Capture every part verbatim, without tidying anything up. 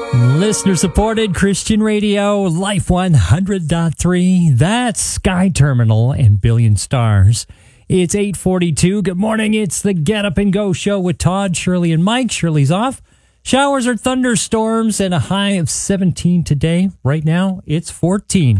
Listener-supported Christian radio, Life one hundred point three. That's Sky Terminal and Billion Stars. It's eight forty-two. Good morning. It's the Get Up and Go show with Todd, Shirley, and Mike. Shirley's off. Showers or thunderstorms and a high of seventeen today. Right now, it's fourteen.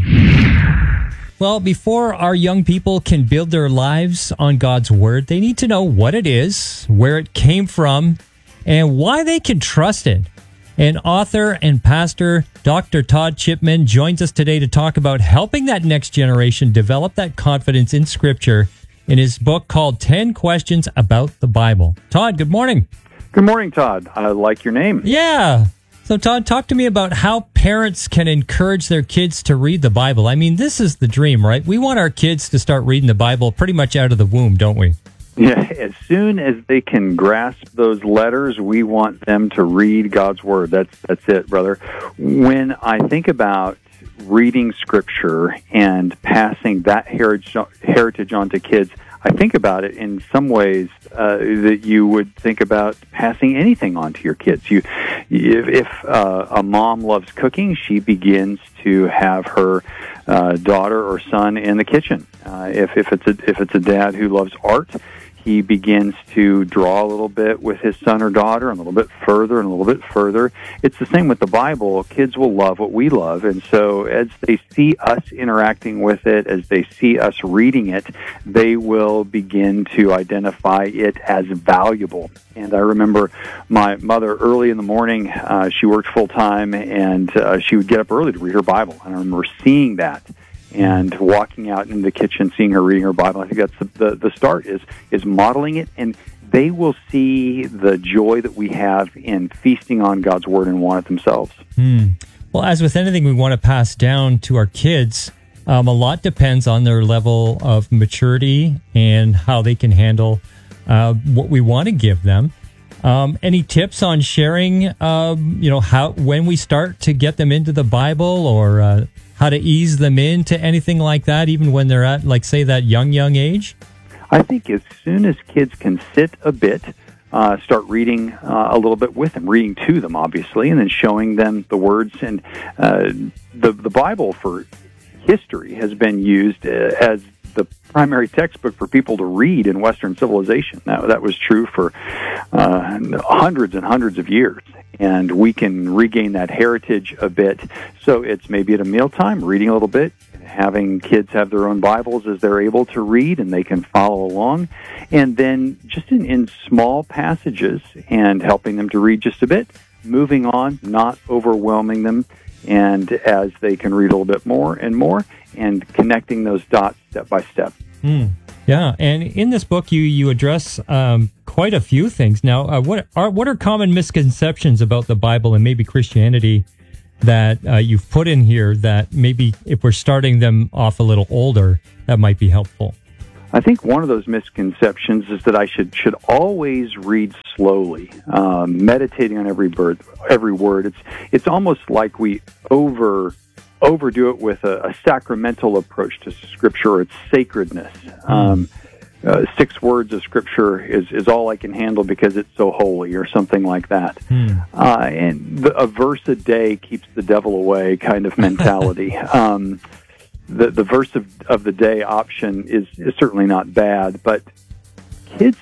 Well, before our young people can build their lives on God's Word, they need to know what it is, where it came from, and why they can trust it. And author and pastor Doctor Todd Chipman joins us today to talk about helping that next generation develop that confidence in Scripture in his book called ten Questions About the Bible. Todd, good morning. Good morning, Todd. I like your name. Yeah. So, Todd, talk to me about how parents can encourage their kids to read the Bible. I mean, this is the dream, right? We want our kids to start reading the Bible pretty much out of the womb, don't we? Yeah, as soon as they can grasp those letters, we want them to read God's Word. That's that's it, brother. When I think about reading Scripture and passing that heritage heritage on to kids, I think about it in some ways uh, that you would think about passing anything on to your kids. You, if, if uh, a mom loves cooking, she begins to have her uh, daughter or son in the kitchen. Uh, if if it's a if it's a dad who loves art, he begins to draw a little bit with his son or daughter, and a little bit further and a little bit further. It's the same with the Bible. Kids will love what we love, and so as they see us interacting with it, as they see us reading it, they will begin to identify it as valuable. And I remember my mother early in the morning, uh, she worked full-time, and uh, she would get up early to read her Bible. And I remember seeing that and walking out in the kitchen, seeing her reading her Bible. I think that's the, the, the start, is is modeling it, and they will see the joy that we have in feasting on God's Word and want it themselves. Hmm. Well, as with anything we want to pass down to our kids, um, a lot depends on their level of maturity and how they can handle uh, what we want to give them. Um, any tips on sharing, um, you know, how when we start to get them into the Bible, or uh, how to ease them into anything like that, even when they're at, like, say, that young, young age? I think as soon as kids can sit a bit, uh, start reading uh, a little bit with them, reading to them, obviously, and then showing them the words. And uh, the, the Bible for history has been used uh, as the primary textbook for people to read in Western civilization. Now, that was true for uh, hundreds and hundreds of years, and we can regain that heritage a bit. So it's maybe at a mealtime, reading a little bit, having kids have their own Bibles as they're able to read, and they can follow along, and then just in, in small passages and helping them to read just a bit, moving on, not overwhelming them, and as they can read a little bit more and more, and connecting those dots step by step. Mm, yeah, and in this book, you you address um, quite a few things. Now, uh, what are what are common misconceptions about the Bible and maybe Christianity that uh, you've put in here that maybe if we're starting them off a little older, that might be helpful? I think one of those misconceptions is that I should should always read slowly, um, meditating on every word. Every word. It's it's almost like we over overdo it with a, a sacramental approach to Scripture, or its sacredness. Um, uh, six words of Scripture is, is all I can handle because it's so holy, or something like that. Hmm. Uh, and the, a verse a day keeps the devil away kind of mentality. um, the, the verse of, of the day option is, is certainly not bad, but kids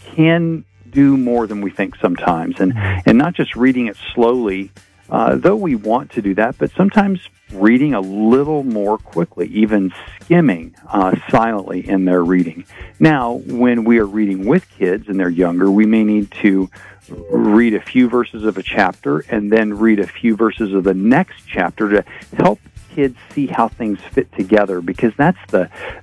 can do more than we think sometimes. And, and not just reading it slowly, uh, though we want to do that, but sometimes reading a little more quickly, even skimming uh, silently in their reading. Now, when we are reading with kids and they're younger, we may need to read a few verses of a chapter and then read a few verses of the next chapter to help kids see how things fit together, because that's the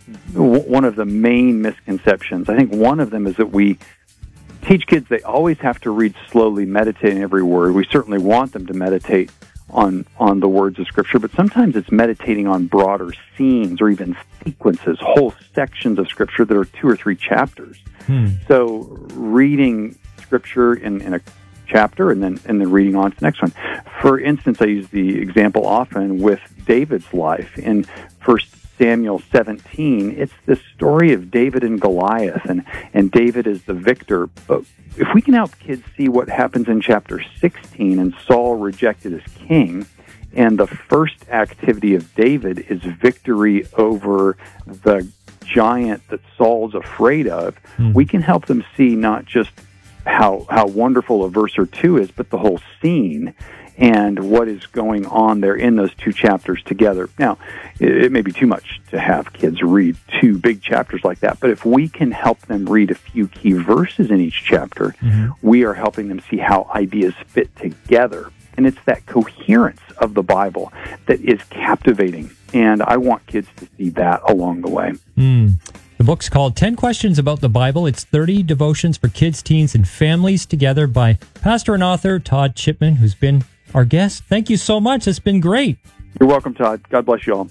one of the main misconceptions. I think one of them is that we teach kids they always have to read slowly, meditating every word. We certainly want them to meditate on on the words of Scripture, but sometimes it's meditating on broader scenes or even sequences, whole sections of Scripture that are two or three chapters. Hmm. So reading Scripture in, in a chapter and then and then reading on to the next one. For instance, I use the example often with David's life. In First Samuel seventeen, it's the story of David and Goliath, and, and David is the victor. But if we can help kids see what happens in chapter sixteen, and Saul rejected as king, and the first activity of David is victory over the giant that Saul's afraid of, mm. we can help them see not just how how wonderful a verse or two is, but the whole scene and what is going on there in those two chapters together. Now, it, it may be too much to have kids read two big chapters like that, but if we can help them read a few key verses in each chapter, mm-hmm. we are helping them see how ideas fit together. And it's that coherence of the Bible that is captivating, and I want kids to see that along the way. Mm. The book's called ten Questions About the Bible. It's thirty devotions for kids, teens, and families together by pastor and author Todd Chipman, who's been our guest. Thank you so much. It's been great. You're welcome, Todd. God bless you all.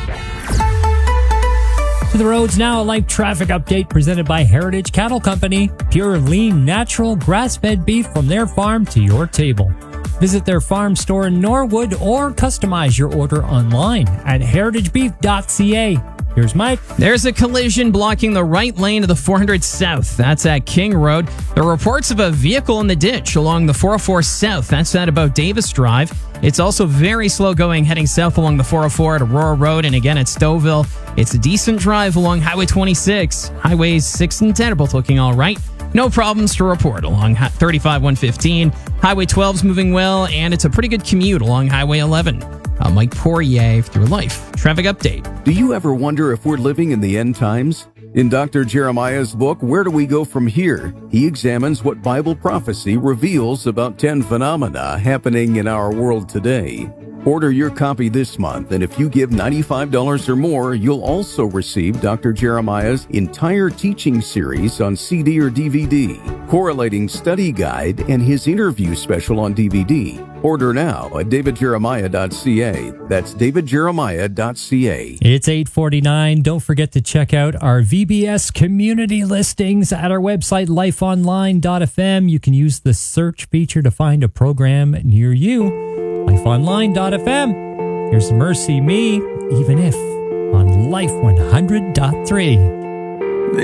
To the roads now, a live traffic update presented by Heritage Cattle Company. Pure, lean, natural, grass-fed beef from their farm to your table. Visit their farm store in Norwood or customize your order online at heritage beef dot c a. Here's Mike. There's a collision blocking the right lane of the four hundred South. That's at King Road. There are reports of a vehicle in the ditch along the four oh four South. That's at about Davis Drive. It's also very slow going heading south along the four oh four at Aurora Road and again at Stouffville. It's a decent drive along Highway twenty-six. Highways six and ten are both looking all right. No problems to report along thirty-five one fifteen. Highway twelve's moving well, and it's a pretty good commute along Highway eleven. I'm Mike Poirier with your Life Traffic Update. Do you ever wonder if we're living in the end times? In Doctor Jeremiah's book, Where Do We Go From Here?, he examines what Bible prophecy reveals about ten phenomena happening in our world today. Order your copy this month, and if you give ninety-five dollars or more, you'll also receive Doctor Jeremiah's entire teaching series on C D or D V D, correlating study guide, and his interview special on D V D. Order now at david jeremiah dot c a. That's david jeremiah dot c a. It's eight forty-nine. Don't forget to check out our V B S community listings at our website, life online dot f m. You can use the search feature to find a program near you. life online dot f m. Here's Mercy Me, Even If, on Life one hundred point three.